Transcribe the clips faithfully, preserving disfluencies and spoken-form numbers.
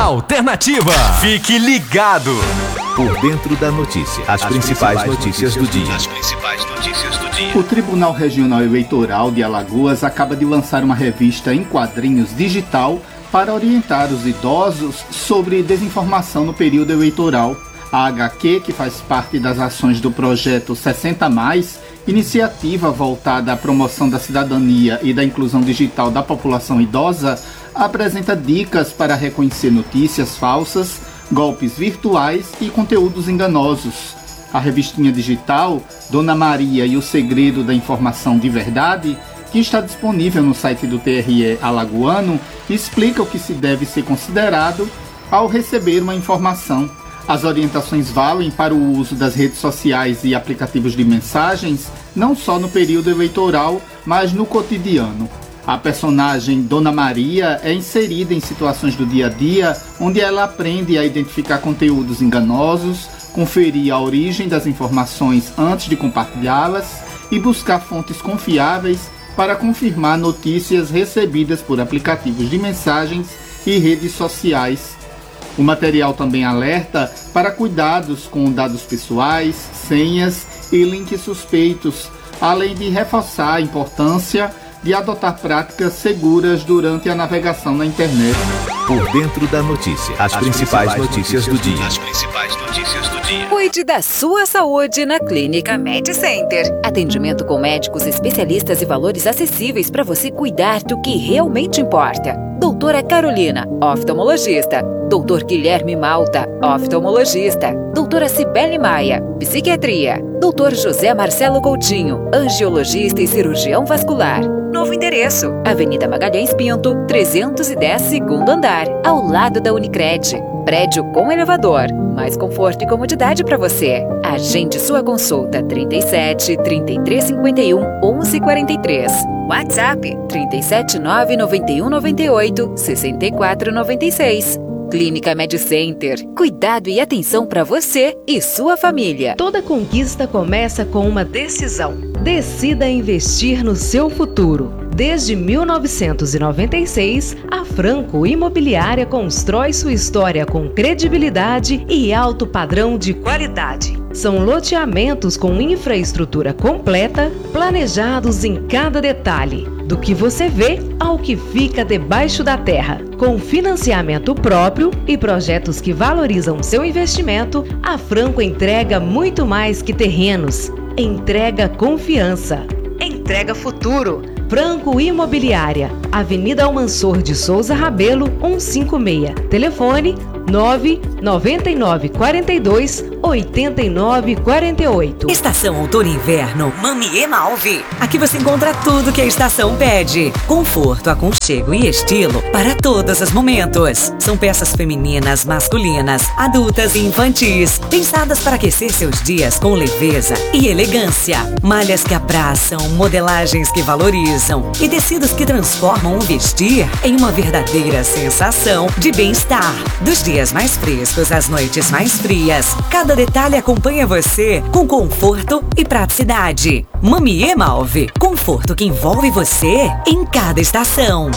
Alternativa. Fique ligado. Por dentro da notícia. As, As principais, principais notícias, notícias do dia. As principais notícias do dia. O Tribunal Regional Eleitoral de Alagoas acaba de lançar uma revista em quadrinhos digital para orientar os idosos sobre desinformação no período eleitoral. A agá quê, que faz parte das ações do projeto sessenta mais, iniciativa voltada à promoção da cidadania e da inclusão digital da população idosa, apresenta dicas para reconhecer notícias falsas, golpes virtuais e conteúdos enganosos. A revistinha digital Dona Maria e o Segredo da Informação de Verdade, que está disponível no site do T R E alagoano, explica o que se deve ser considerado ao receber uma informação. As orientações valem para o uso das redes sociais e aplicativos de mensagens, não só no período eleitoral, mas no cotidiano. A personagem Dona Maria é inserida em situações do dia a dia, onde ela aprende a identificar conteúdos enganosos, conferir a origem das informações antes de compartilhá-las e buscar fontes confiáveis para confirmar notícias recebidas por aplicativos de mensagens e redes sociais. O material também alerta para cuidados com dados pessoais, senhas e links suspeitos, além de reforçar a importância de adotar práticas seguras durante a navegação na internet. Por dentro da notícia. As, As principais, principais notícias, notícias do dia. As principais notícias do dia. Cuide da sua saúde na Clínica MediCenter. Atendimento com médicos especialistas e valores acessíveis para você cuidar do que realmente importa. Doutora Carolina, oftalmologista. Doutor Guilherme Malta, oftalmologista. Doutora Cibele Maia, psiquiatria. Doutor José Marcelo Coutinho, angiologista e cirurgião vascular. Novo endereço, Avenida Magalhães Pinto, trezentos e dez, segundo andar, ao lado da Unicred. Prédio com elevador, mais conforto e comodidade para você. Agende sua consulta trinta e sete, trinta e três cinquenta e um, onze quarenta e três. WhatsApp trinta e sete, nove noventa e um, noventa e oito, sessenta e quatro noventa e seis. Clínica MediCenter. Cuidado e atenção para você e sua família. Toda conquista começa com uma decisão. Decida investir no seu futuro. Desde mil novecentos e noventa e seis, a Franco Imobiliária constrói sua história com credibilidade e alto padrão de qualidade. São loteamentos com infraestrutura completa, planejados em cada detalhe, do que você vê ao que fica debaixo da terra. Com financiamento próprio e projetos que valorizam seu investimento, a Franco entrega muito mais que terrenos. Entrega confiança. Entrega futuro. Franco Imobiliária, Avenida Almansor de Souza Rabelo, cento e cinquenta e seis. Telefone nove nove nove quatro dois, oito nove quatro oito. Estação Outono e Inverno, Mami Emalve. Aqui você encontra tudo que a estação pede. Conforto, aconchego e estilo para todos os momentos. São peças femininas, masculinas, adultas e infantis, pensadas para aquecer seus dias com leveza e elegância. Malhas que abraçam, modelagens que valorizam e tecidos que transformam o vestir em uma verdadeira sensação de bem-estar. Dos dias mais frescos às noites mais frias, cada detalhe acompanha você com conforto e praticidade. Mami Emalve, conforto que envolve você em cada estação.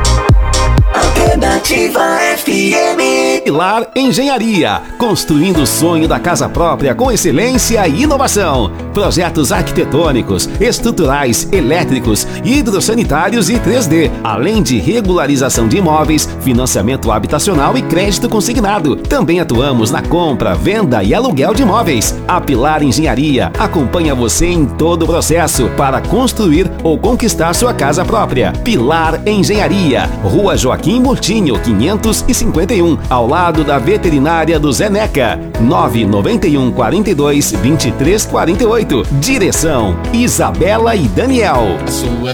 Alternativa F M. Pilar Engenharia, construindo o sonho da casa própria com excelência e inovação. Projetos arquitetônicos, estruturais, elétricos, hidrossanitários e três D, além de regularização de imóveis, financiamento habitacional e crédito consignado. Também atuamos na compra, venda e aluguel de imóveis. A Pilar Engenharia acompanha você em todo o processo para construir ou conquistar sua casa própria. Pilar Engenharia, Rua Joaquim Murtinho, quinhentos e cinquenta e um, ao lado da veterinária do Zeneca. nove nove um, quarenta e dois, vinte e três, quarenta e oito. Direção: Isabela e Daniel.